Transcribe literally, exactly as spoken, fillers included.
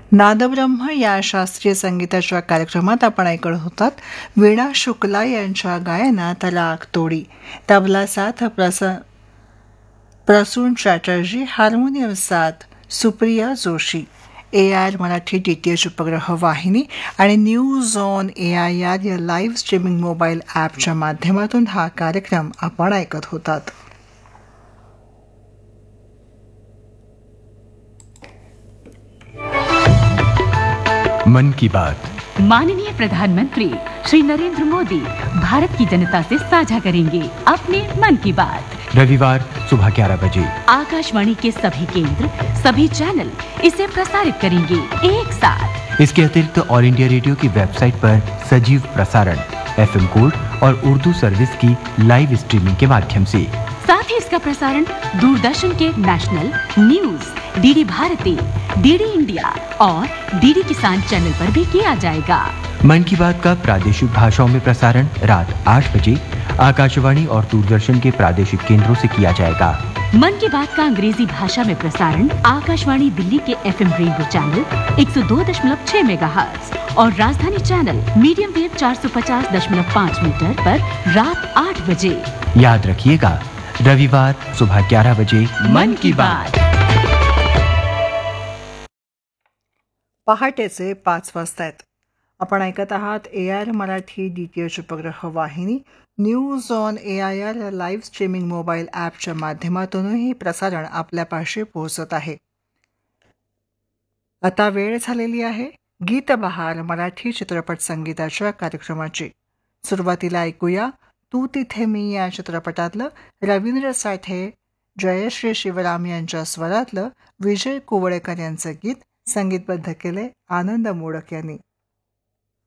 नादब्रह्म या शास्त्रीय संगीताच्या कार्यक्रमात आपण ऐकत होतात वीणा शुक्ला यांच्या गायनात राग तोडी, तबला साथ प्रस प्रसून चॅटर्जी, हार्मोनियम साथ Supriya Joshi. A R Marathi D T H उपग्रह वाहिनी आणि news on A I R या लाईव्ह स्ट्रीमिंग मोबाईल ॲपच्या माध्यमातून हा कार्यक्रम आपण ऐकत होतात. मन की बात. माननीय प्रधानमंत्री श्री नरेंद्र मोदी भारत की जनता से साझा करेंगे अपने मन की बात. रविवार सुबह ग्यारह बजे आकाशवाणी के सभी केंद्र, सभी चैनल इसे प्रसारित करेंगे एक साथ. इसके अतिरिक्त ऑल इंडिया रेडियो की वेबसाइट पर सजीव प्रसारण, एफ एम गोल्ड और उर्दू सर्विस की लाइव स्ट्रीमिंग के माध्यम से. साथ ही इसका प्रसारण दूरदर्शन के national news, DD Bharti, DD India और डीडी किसान चैनल पर भी किया जाएगा. मन की बात का प्रादेशिक भाषाओं में प्रसारण रात आठ बजे आकाशवाणी और दूरदर्शन के प्रादेशिक केंद्रों से किया जाएगा. मन की बात का अंग्रेजी भाषा में प्रसारण आकाशवाणी दिल्ली के एफ एम रेनबो चैनल एक सौ दो दशमलव छह मेगाहर्ट्ज और राजधानी चैनल मीडियम वेव चार सौ पचास दशमलव पाँच मीटर पर रात आठ बजे. याद रखिएगा, रविवार सुबह ग्यारह बजे मन की बात. पहाटेचे पाच वाजतायत. आपण ऐकत आहात A R Marathi D T H उपग्रह वाहिनी, news on A I R या लाईव्ह स्ट्रीमिंग मोबाईल ॲपच्या माध्यमातूनही प्रसारण आपल्यापाशी पोहोचत आहे. आता वेळ झालेली आहे गीतबहार मराठी चित्रपट संगीताच्या कार्यक्रमाची. सुरुवातीला ऐकूया तू तिथे मी या चित्रपटातलं रवींद्र साठे, जयश्री शिवराम यांच्या स्वरातलं विजय कुवळेकर यांचं गीत संगीतबद्ध केले आनंद मोडक यांनी.